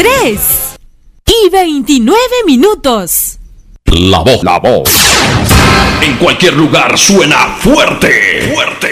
3:29. La voz. En cualquier lugar suena fuerte.